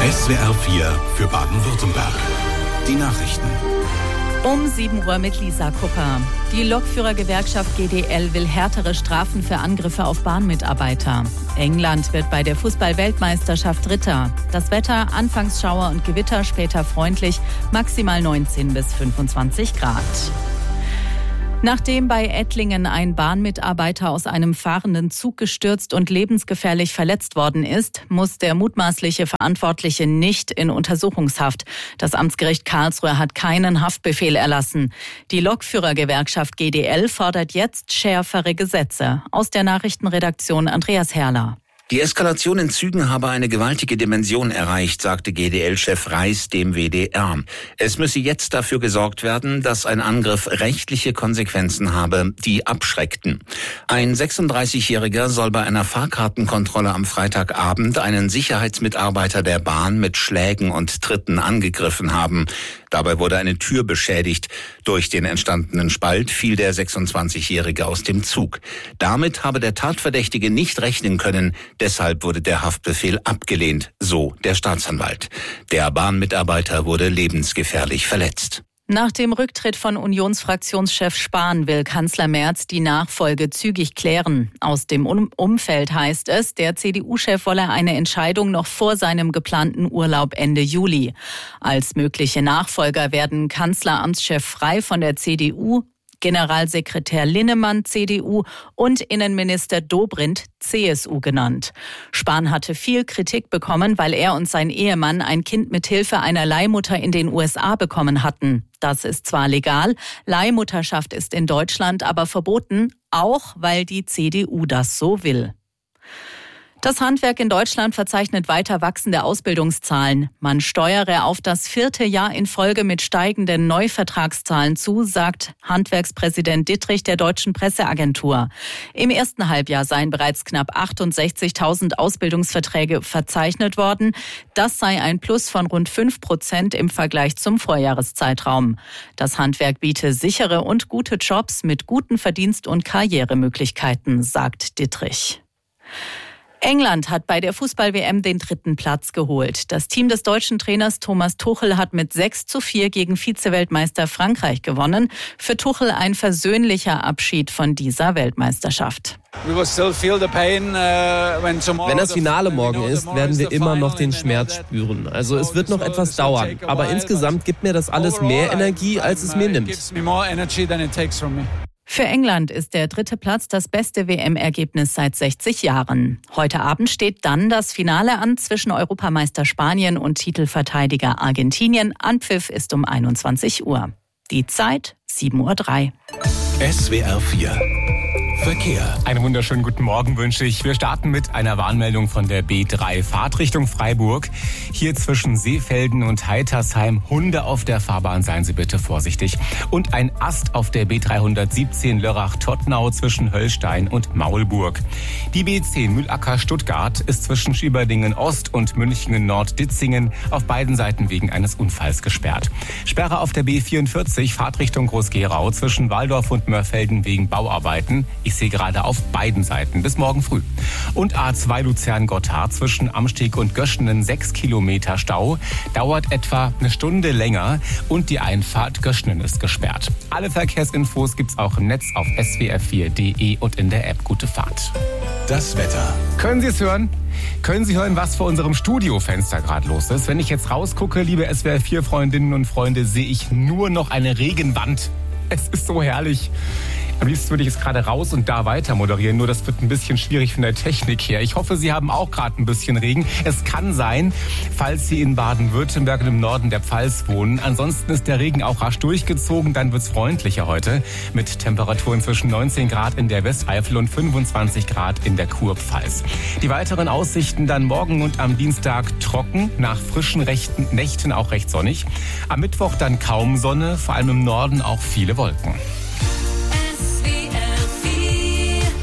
SWR 4 für Baden-Württemberg. Die Nachrichten. Um 7 Uhr mit Lisa Kupper. Die Lokführergewerkschaft GDL will härtere Strafen für Angriffe auf Bahnmitarbeiter. England wird bei der Fußball-Weltmeisterschaft Dritter. Das Wetter, anfangs Schauer und Gewitter, später freundlich, maximal 19 bis 25 Grad. Nachdem bei Ettlingen ein Bahnmitarbeiter aus einem fahrenden Zug gestürzt und lebensgefährlich verletzt worden ist, muss der mutmaßliche Verantwortliche nicht in Untersuchungshaft. Das Amtsgericht Karlsruhe hat keinen Haftbefehl erlassen. Die Lokführergewerkschaft GDL fordert jetzt schärfere Gesetze. Aus der Nachrichtenredaktion Andreas Herrler. Die Eskalation in Zügen habe eine gewaltige Dimension erreicht, sagte GDL-Chef Reis dem WDR. Es müsse jetzt dafür gesorgt werden, dass ein Angriff rechtliche Konsequenzen habe, die abschreckten. Ein 36-Jähriger soll bei einer Fahrkartenkontrolle am Freitagabend einen Sicherheitsmitarbeiter der Bahn mit Schlägen und Tritten angegriffen haben. Dabei wurde eine Tür beschädigt. Durch den entstandenen Spalt fiel der 26-Jährige aus dem Zug. Damit habe der Tatverdächtige nicht rechnen können. Deshalb wurde der Haftbefehl abgelehnt, so der Staatsanwalt. Der Bahnmitarbeiter wurde lebensgefährlich verletzt. Nach dem Rücktritt von Unionsfraktionschef Spahn will Kanzler Merz die Nachfolge zügig klären. Aus dem Umfeld heißt es, der CDU-Chef wolle eine Entscheidung noch vor seinem geplanten Urlaub Ende Juli. Als mögliche Nachfolger werden Kanzleramtschef Frey von der CDU, Generalsekretär Linnemann, CDU und Innenminister Dobrindt, CSU genannt. Spahn hatte viel Kritik bekommen, weil er und sein Ehemann ein Kind mit Hilfe einer Leihmutter in den USA bekommen hatten. Das ist zwar legal, Leihmutterschaft ist in Deutschland aber verboten, auch weil die CDU das so will. Das Handwerk in Deutschland verzeichnet weiter wachsende Ausbildungszahlen. Man steuere auf das 4. Jahr in Folge mit steigenden Neuvertragszahlen zu, sagt Handwerkspräsident Dittrich der Deutschen Presseagentur. Im ersten Halbjahr seien bereits knapp 68.000 Ausbildungsverträge verzeichnet worden. Das sei ein Plus von rund 5% im Vergleich zum Vorjahreszeitraum. Das Handwerk biete sichere und gute Jobs mit guten Verdienst- und Karrieremöglichkeiten, sagt Dittrich. England hat bei der Fußball-WM den 3. Platz geholt. Das Team des deutschen Trainers Thomas Tuchel hat mit 6:4 gegen Vize-Weltmeister Frankreich gewonnen. Für Tuchel ein versöhnlicher Abschied von dieser Weltmeisterschaft. Wenn das Finale morgen ist, werden wir immer noch den Schmerz spüren. Also es wird noch etwas dauern. Aber insgesamt gibt mir das alles mehr Energie, als es mir nimmt. Für England ist der 3. Platz das beste WM-Ergebnis seit 60 Jahren. Heute Abend steht dann das Finale an zwischen Europameister Spanien und Titelverteidiger Argentinien. Anpfiff ist um 21 Uhr. Die Zeit 7:03 Uhr. SWR 4 Verkehr. Einen wunderschönen guten Morgen wünsche ich. Wir starten mit einer Warnmeldung von der B3 Fahrtrichtung Freiburg. Hier zwischen Seefelden und Heitersheim Hunde auf der Fahrbahn, seien Sie bitte vorsichtig. Und ein Ast auf der B317 Lörrach-Tottnau zwischen Höllstein und Maulburg. Die B10 Mühlacker-Stuttgart ist zwischen Schieberdingen Ost und Münchingen Nord-Ditzingen auf beiden Seiten wegen eines Unfalls gesperrt. Sperre auf der B44 Fahrtrichtung Groß-Gerau zwischen Walldorf und Mörfelden wegen Bauarbeiten. Ich sehe gerade auf beiden Seiten. Bis morgen früh. Und A2 Luzern-Gotthard zwischen Amsteg und Göschenen 6 Kilometer Stau. Dauert etwa eine Stunde länger und die Einfahrt Göschenen ist gesperrt. Alle Verkehrsinfos gibt's auch im Netz auf swr4.de und in der App. Gute Fahrt. Das Wetter. Können Sie es hören? Können Sie hören, was vor unserem Studiofenster gerade los ist? Wenn ich jetzt rausgucke, liebe SWR4-Freundinnen und Freunde, sehe ich nur noch eine Regenwand. Es ist so herrlich. Am liebsten würde ich jetzt gerade raus und da weiter moderieren, nur das wird ein bisschen schwierig von der Technik her. Ich hoffe, Sie haben auch gerade ein bisschen Regen. Es kann sein, falls Sie in Baden-Württemberg und im Norden der Pfalz wohnen. Ansonsten ist der Regen auch rasch durchgezogen, dann wird es freundlicher heute mit Temperaturen zwischen 19 Grad in der Westeifel und 25 Grad in der Kurpfalz. Die weiteren Aussichten dann morgen und am Dienstag trocken, nach frischen Nächten auch recht sonnig. Am Mittwoch dann kaum Sonne, vor allem im Norden auch viele Wolken.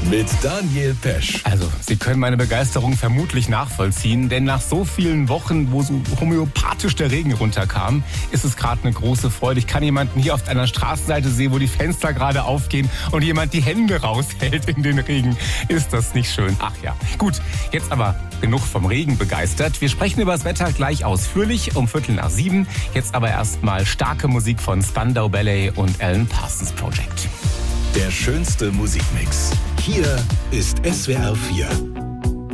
mit Daniel Pesch. Also, Sie können meine Begeisterung vermutlich nachvollziehen, denn nach so vielen Wochen, wo so homöopathisch der Regen runterkam, ist es gerade eine große Freude. Ich kann jemanden hier auf einer Straßenseite sehen, wo die Fenster gerade aufgehen und jemand die Hände raushält in den Regen. Ist das nicht schön? Ach ja. Gut, jetzt aber genug vom Regen begeistert. Wir sprechen über das Wetter gleich ausführlich um 6:15. Jetzt aber erstmal starke Musik von Spandau Ballet und Alan Parsons Project. Der schönste Musikmix. Hier ist SWR 4.